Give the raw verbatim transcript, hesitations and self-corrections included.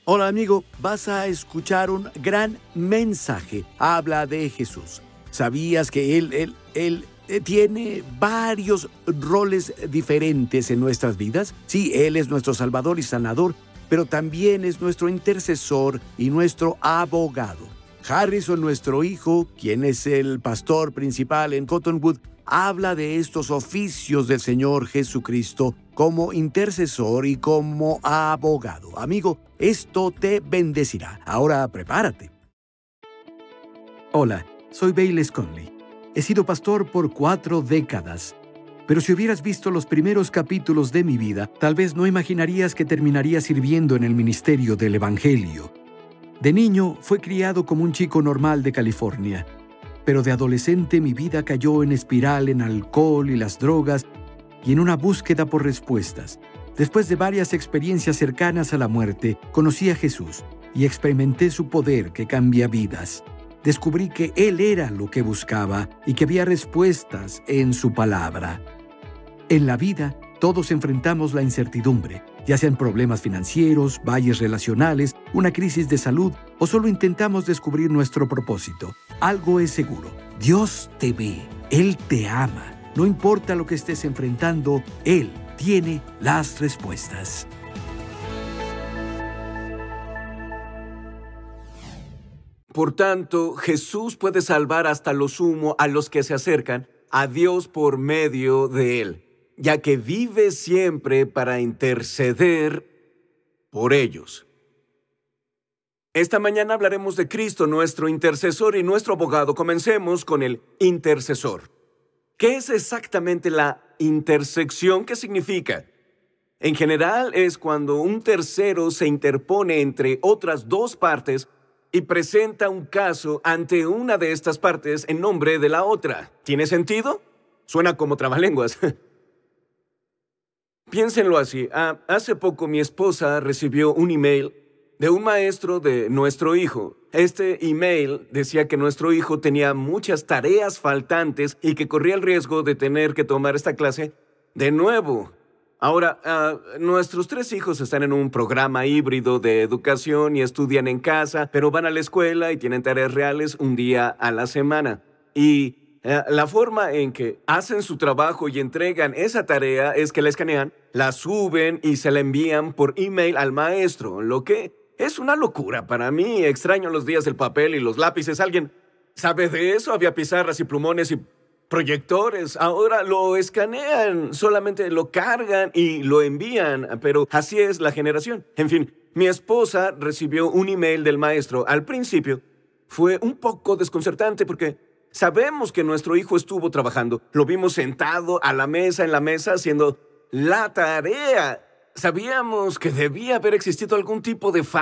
Hola amigo, vas a escuchar un gran mensaje. Habla de Jesús. ¿Sabías que Él, Él, Él eh, tiene varios roles diferentes en nuestras vidas? Sí, Él es nuestro Salvador y Sanador, pero también es nuestro intercesor y nuestro abogado. Harrison, nuestro hijo, quien es el pastor principal en Cottonwood, habla de estos oficios del Señor Jesucristo como intercesor y como abogado. Amigo, esto te bendecirá. Ahora prepárate. Hola, soy Bayless Conley. He sido pastor por cuatro décadas. Pero si hubieras visto los primeros capítulos de mi vida, tal vez no imaginarías que terminaría sirviendo en el ministerio del Evangelio. De niño, fui criado como un chico normal de California. Pero de adolescente mi vida cayó en espiral en alcohol y las drogas y en una búsqueda por respuestas. Después de varias experiencias cercanas a la muerte, conocí a Jesús y experimenté su poder que cambia vidas. Descubrí que Él era lo que buscaba y que había respuestas en su palabra. En la vida, todos enfrentamos la incertidumbre, ya sean problemas financieros, valles relacionales, una crisis de salud o solo intentamos descubrir nuestro propósito. Algo es seguro, Dios te ve, Él te ama. No importa lo que estés enfrentando, Él tiene las respuestas. Por tanto, Jesús puede salvar hasta lo sumo a los que se acercan a Dios por medio de Él, ya que vive siempre para interceder por ellos. Esta mañana hablaremos de Cristo, nuestro intercesor y nuestro abogado. Comencemos con el intercesor. ¿Qué es exactamente la intersección? ¿Qué significa? En general es cuando un tercero se interpone entre otras dos partes y presenta un caso ante una de estas partes en nombre de la otra. ¿Tiene sentido? Suena como trabalenguas. Piénsenlo así. Ah, hace poco mi esposa recibió un email de un maestro de nuestro hijo. Este email decía que nuestro hijo tenía muchas tareas faltantes y que corría el riesgo de tener que tomar esta clase de nuevo. Ahora, uh, nuestros tres hijos están en un programa híbrido de educación y estudian en casa, pero van a la escuela y tienen tareas reales un día a la semana. Y uh, la forma en que hacen su trabajo y entregan esa tarea es que la escanean, la suben y se la envían por email al maestro, lo que es una locura para mí. Extraño los días del papel y los lápices. ¿Alguien sabe de eso? Había pizarras y plumones y proyectores. Ahora lo escanean, solamente lo cargan y lo envían, pero así es la generación. En fin, mi esposa recibió un email del maestro. Al principio fue un poco desconcertante porque sabemos que nuestro hijo estuvo trabajando. Lo vimos sentado a la mesa, en la mesa, haciendo la tarea. Sabíamos que debía haber existido algún tipo de falla